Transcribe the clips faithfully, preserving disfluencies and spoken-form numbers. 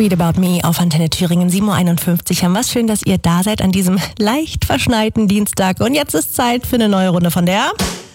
Read About Me auf Antenne Thüringen, sieben Uhr einundfünfzig haben wir. Schön, dass ihr da seid an diesem leicht verschneiten Dienstag. Und jetzt ist Zeit für eine neue Runde von der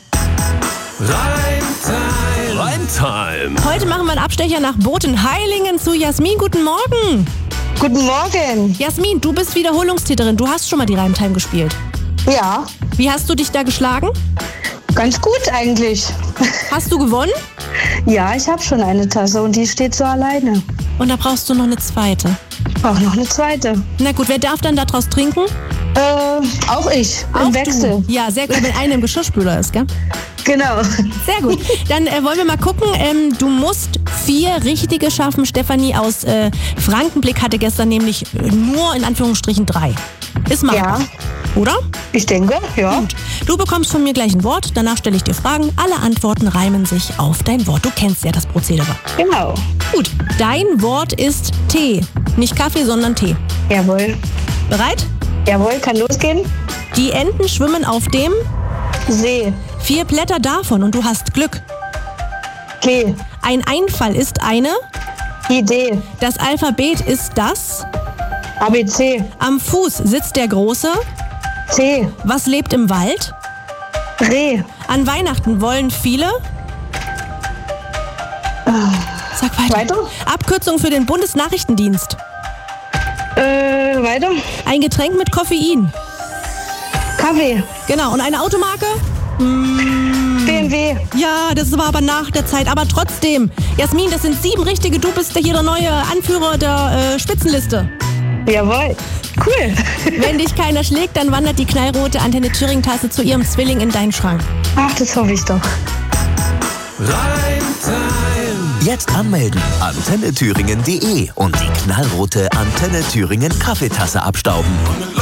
Reimtime. Reimtime. Heute machen wir einen Abstecher nach Botenheilingen zu Jasmin. Guten Morgen. Guten Morgen. Jasmin, du bist Wiederholungstäterin. Du hast schon mal die Reimtime gespielt. Ja, Wie hast du dich da geschlagen? ganz gut eigentlich. Hast du gewonnen? Ja, ich habe schon eine Tasse und die steht so alleine. Und da brauchst du noch eine zweite. Auch noch eine zweite. Na gut, wer darf dann daraus trinken? Äh, auch ich. Auch Im Wechsel. Du. Ja, sehr gut. Wenn eine im Geschirrschspüler ist, gell? Genau. Sehr gut. Dann äh, wollen wir mal gucken. Ähm, du musst vier richtige schaffen. Stefanie aus äh, Frankenblick hatte gestern nämlich nur in Anführungsstrichen drei. Ist machbar. Ja. Oder? Ich denke, ja. Gut. Du bekommst von mir gleich ein Wort. Danach stelle ich dir Fragen. Alle Antworten reimen sich auf dein Wort. Du kennst ja das Prozedere. Genau. Gut. Dein Wort ist Tee. Nicht Kaffee, sondern Tee. Jawohl. Bereit? Jawohl, kann losgehen. Die Enten schwimmen auf dem See. vier Blätter davon und du hast Glück. Klee. Ein Einfall ist eine. Idee. Das Alphabet ist das. A B C. Am Fuß sitzt der Große. C. Was lebt im Wald? Reh. An Weihnachten wollen viele. Sag weiter. Weiter? Abkürzung für den Bundesnachrichtendienst. Äh, weiter. Ein Getränk mit Koffein. Kaffee. Genau. Und eine Automarke? B M W. Ja, das war aber nach der Zeit. Aber trotzdem. Jasmin, das sind sieben richtige. Du bist hier der neue Anführer der äh, Spitzenliste. Jawohl. Cool. Wenn dich keiner schlägt, dann wandert die knallrote Antenne Thüringen-Tasse zu ihrem Zwilling in deinen Schrank. Ach, das hoffe ich doch. Reimtime. Jetzt anmelden. antenne thüringen punkt de und die knallrote Antenne Thüringen Kaffeetasse abstauben.